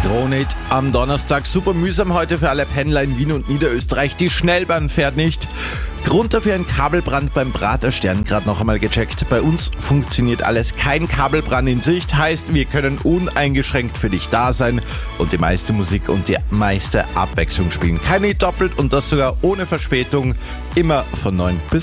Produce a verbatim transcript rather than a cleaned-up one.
Kronit am Donnerstag. Super mühsam heute für alle Pendler in Wien und Niederösterreich. Die Schnellbahn fährt nicht. Grund dafür ein Kabelbrand beim Praterstern. Gerade noch einmal gecheckt. Bei uns funktioniert alles. Kein Kabelbrand in Sicht. Heißt, wir können uneingeschränkt für dich da sein und die meiste Musik und die meiste Abwechslung spielen. Keine doppelt und das sogar ohne Verspätung. Immer von neun bis